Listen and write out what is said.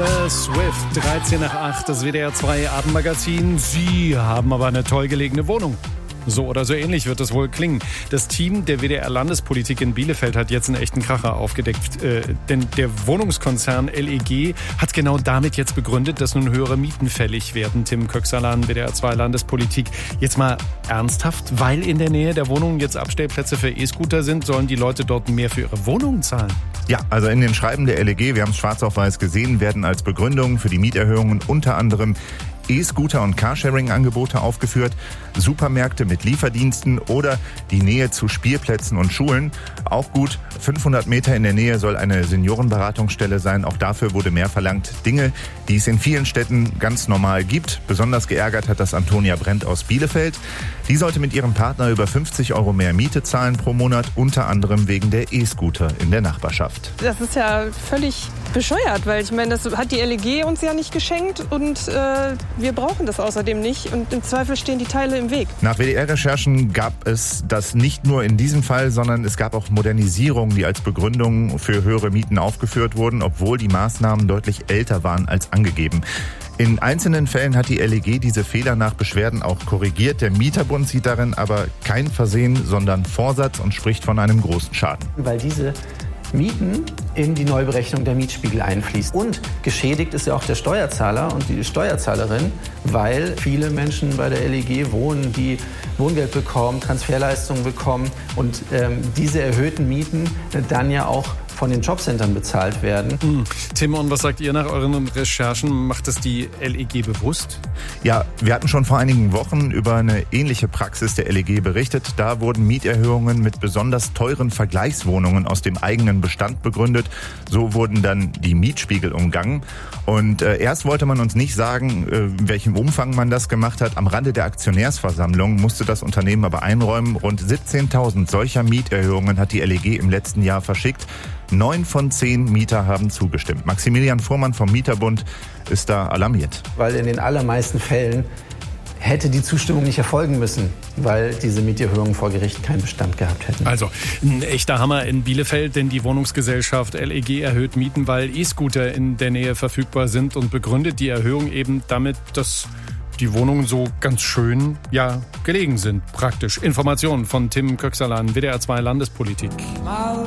Taylor Swift, 13 nach 8, das WDR 2 Abendmagazin. Sie haben aber eine toll gelegene Wohnung. So oder so ähnlich wird es wohl klingen. Das Team der WDR-Landespolitik in Bielefeld hat jetzt einen echten Kracher aufgedeckt. Denn der Wohnungskonzern LEG hat genau damit jetzt begründet, dass nun höhere Mieten fällig werden. Tim Köchserlan, WDR 2 Landespolitik. Jetzt mal ernsthaft, weil in der Nähe der Wohnungen jetzt Abstellplätze für E-Scooter sind, sollen die Leute dort mehr für ihre Wohnungen zahlen? Ja, also in den Schreiben der LEG, wir haben es schwarz auf weiß gesehen, werden als Begründung für die Mieterhöhungen unter anderem E-Scooter und Carsharing-Angebote aufgeführt, Supermärkte mit Lieferdiensten oder die Nähe zu Spielplätzen und Schulen. Auch gut, 500 Meter in der Nähe soll eine Seniorenberatungsstelle sein. Auch dafür wurde mehr verlangt. Dinge, die es in vielen Städten ganz normal gibt. Besonders geärgert hat das Antonia Brent aus Bielefeld. Die sollte mit ihrem Partner über 50 € mehr Miete zahlen pro Monat, unter anderem wegen der E-Scooter in der Nachbarschaft. Das ist ja völlig bescheuert, weil ich meine, das hat die LEG uns ja nicht geschenkt und wir brauchen das außerdem nicht und im Zweifel stehen die Teile im Weg. Nach WDR-Recherchen gab es das nicht nur in diesem Fall, sondern es gab auch Modernisierungen, die als Begründung für höhere Mieten aufgeführt wurden, obwohl die Maßnahmen deutlich älter waren als angegeben. In einzelnen Fällen hat die LEG diese Fehler nach Beschwerden auch korrigiert. Der Mieterbund sieht darin aber kein Versehen, sondern Vorsatz und spricht von einem großen Schaden. Weil diese Mieten in die Neuberechnung der Mietspiegel einfließt. Und geschädigt ist ja auch der Steuerzahler und die Steuerzahlerin, weil viele Menschen bei der LEG wohnen, die Wohngeld bekommen, Transferleistungen bekommen und diese erhöhten Mieten dann ja auch von den Jobcentern bezahlt werden. Tim, und was sagt ihr nach euren Recherchen? Macht das die LEG bewusst? Ja, wir hatten schon vor einigen Wochen über eine ähnliche Praxis der LEG berichtet. Da wurden Mieterhöhungen mit besonders teuren Vergleichswohnungen aus dem eigenen Bestand begründet. So wurden dann die Mietspiegel umgangen. Und erst wollte man uns nicht sagen, in welchem Umfang man das gemacht hat. Am Rande der Aktionärsversammlung musste das Unternehmen aber einräumen. Rund 17.000 solcher Mieterhöhungen hat die LEG im letzten Jahr verschickt. 9 von 10 Mieter haben zugestimmt. Maximilian Fuhrmann vom Mieterbund ist da alarmiert. Weil in den allermeisten Fällen hätte die Zustimmung nicht erfolgen müssen, weil diese Mieterhöhungen vor Gericht keinen Bestand gehabt hätten. Also ein echter Hammer in Bielefeld, denn die Wohnungsgesellschaft LEG erhöht Mieten, weil E-Scooter in der Nähe verfügbar sind und begründet die Erhöhung eben damit, dass die Wohnungen so ganz schön, gelegen sind, praktisch. Informationen von Tim Köchserlan, WDR 2 Landespolitik.